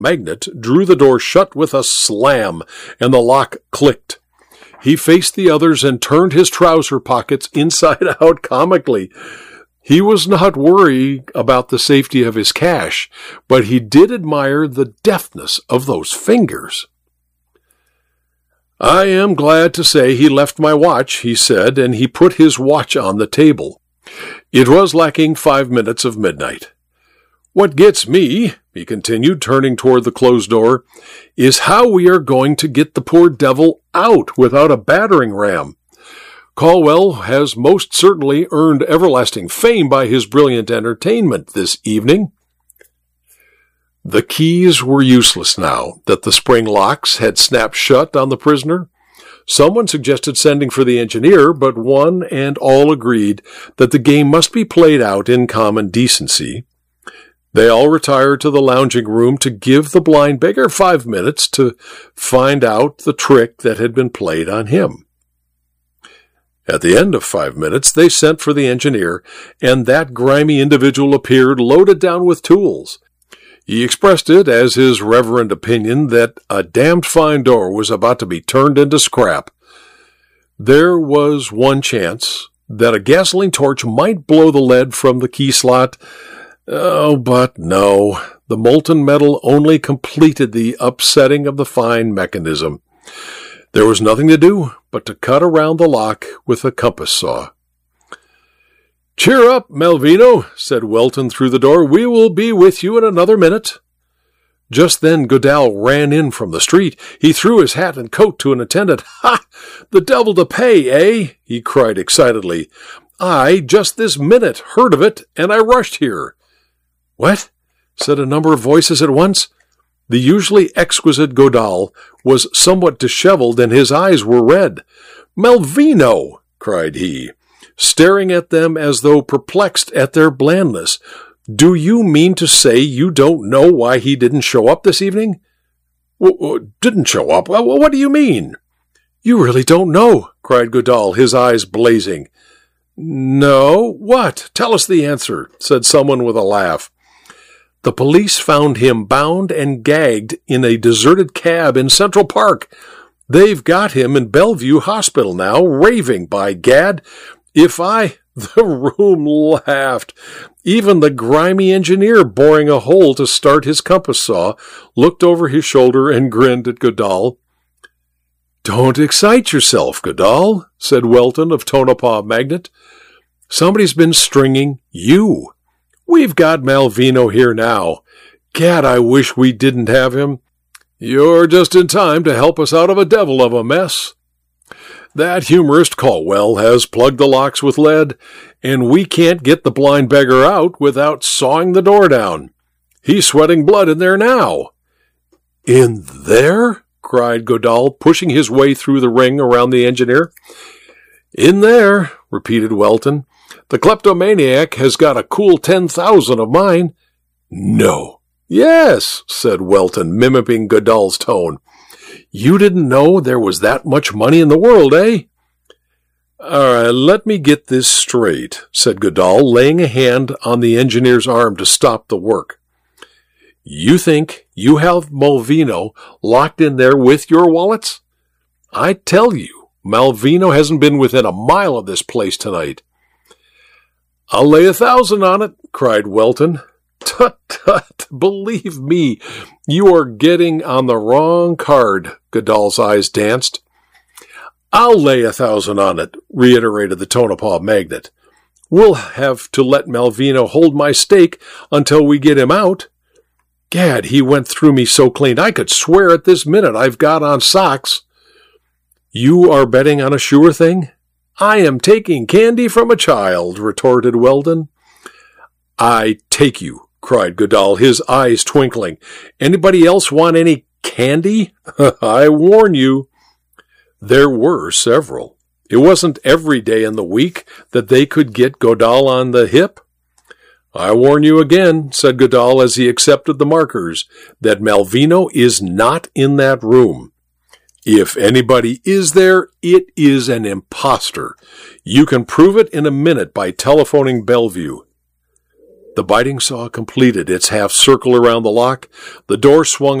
Magnet drew the door shut with a slam, and the lock clicked. He faced the others and turned his trouser pockets inside out comically. He was not worried about the safety of his cash, but he did admire the deftness of those fingers. "I am glad to say he left my watch," he said, and he put his watch on the table. It was lacking 5 minutes of midnight. "What gets me," he continued, turning toward the closed door, "is how we are going to get the poor devil out without a battering ram. Caldwell has most certainly earned everlasting fame by his brilliant entertainment this evening." The keys were useless now that the spring locks had snapped shut on the prisoner. Someone suggested sending for the engineer, but one and all agreed that the game must be played out in common decency. They all retired to the lounging room to give the blind beggar 5 minutes to find out the trick that had been played on him. At the end of 5 minutes, they sent for the engineer, and that grimy individual appeared loaded down with tools. He expressed it as his reverent opinion that a damned fine door was about to be turned into scrap. There was one chance that a gasoline torch might blow the lead from the key slot. Oh, but no. The molten metal only completed the upsetting of the fine mechanism. There was nothing to do but to cut around the lock with a compass saw. "Cheer up, Malvino," said Welton through the door. "We will be with you in another minute." Just then Goodall ran in from the street. He threw his hat and coat to an attendant. "Ha! The devil to pay, eh?" he cried excitedly. "I, just this minute, heard of it, and I rushed here." "What?" said a number of voices at once. The usually exquisite Goodall was somewhat disheveled, and his eyes were red. "Malvino!" cried he, staring at them as though perplexed at their blandness. "Do you mean to say you don't know why he didn't show up this evening?" "Didn't show up? What do you mean?" "You really don't know," cried Goodall, his eyes blazing. "No? What? Tell us the answer," said someone with a laugh. "The police found him bound and gagged in a deserted cab in Central Park. They've got him in Bellevue Hospital now, raving, by gad. The room laughed. Even the grimy engineer, boring a hole to start his compass saw, looked over his shoulder and grinned at Goodall. "Don't excite yourself, Goodall," said Welton of Tonopah Magnet. "Somebody's been stringing you. We've got Malvino here now. Gad, I wish we didn't have him. You're just in time to help us out of a devil of a mess. That humorist Caldwell has plugged the locks with lead, and we can't get the blind beggar out without sawing the door down. He's sweating blood in there now." "In there?" cried Goodall, pushing his way through the ring around the engineer. "In there," repeated Welton. "The kleptomaniac has got a cool 10,000 of mine." "No." "Yes," said Welton, mimicking Goodall's tone. "You didn't know there was that much money in the world, eh?" "All right, let me get this straight," said Goodall, laying a hand on the engineer's arm to stop the work. "You think you have Malvino locked in there with your wallets? I tell you, Malvino hasn't been within a mile of this place tonight." "I'll lay 1,000 on it," cried Welton. "Tut, tut, believe me, you are getting on the wrong card." Goodall's eyes danced. "I'll lay 1,000 on it," reiterated the Tonopah Magnet. "We'll have to let Malvino hold my stake until we get him out. Gad, he went through me so clean I could swear at this minute I've got on socks." "You are betting on a sure thing?" "I am taking candy from a child," retorted Weldon. "I take you," cried Goodall, his eyes twinkling. "Anybody else want any candy? I warn you." There were several. It wasn't every day in the week that they could get Goodall on the hip. "I warn you again," said Goodall as he accepted the markers, "that Malvino is not in that room. If anybody is there, it is an impostor. You can prove it in a minute by telephoning Bellevue." The biting saw completed its half circle around the lock. The door swung